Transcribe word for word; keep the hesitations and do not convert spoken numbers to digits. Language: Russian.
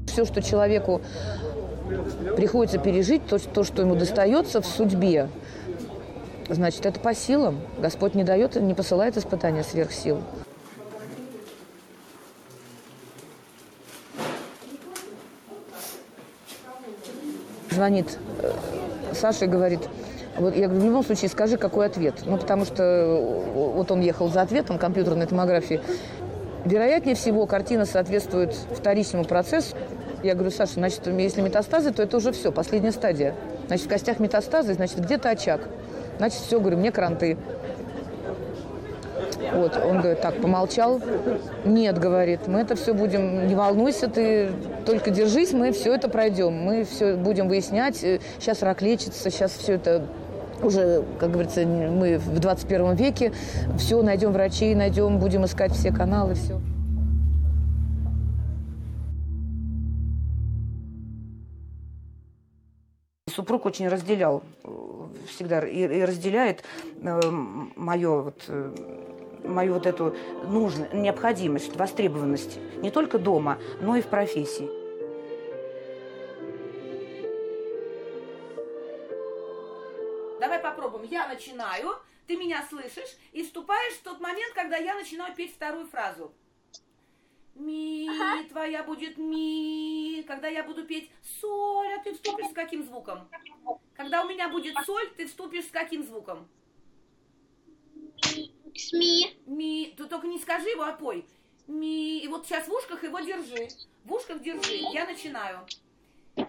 Все, что человеку приходится пережить, то, то, что ему достается в судьбе, значит, это по силам. Господь не дает, не посылает испытания сверх сил. Звонит Саша и говорит, вот я говорю, в любом случае скажи, какой ответ. Ну, потому что вот он ехал за ответом компьютерной томографии. Вероятнее всего, картина соответствует вторичному процессу. Я говорю, Саша, значит, если метастазы, то это уже все, последняя стадия. Значит, в костях метастазы, значит, где-то очаг. Значит, все, говорю, мне кранты. Вот, он говорит, так, помолчал. Нет, говорит, мы это все будем, не волнуйся, ты только держись, мы все это пройдем. Мы все будем выяснять. Сейчас рак лечится, сейчас все это уже, как говорится, мы в двадцать первом веке. Все, найдем врачей, найдем, будем искать все каналы, все. Супруг очень разделял всегда и, и разделяет э, мое вот, э, мою вот эту нужную необходимость, востребованность не только дома, но и в профессии. Давай попробуем. Я начинаю, ты меня слышишь и вступаешь в тот момент, когда я начинаю петь вторую фразу. Ми, ага. Твоя будет ми. Когда я буду петь соль, а ты вступишь с каким звуком? Когда у меня будет соль, ты вступишь с каким звуком? С ми. Ми. Ты только не скажи его, а пой. Ми. И вот сейчас в ушках его держи. В ушках держи. Я начинаю.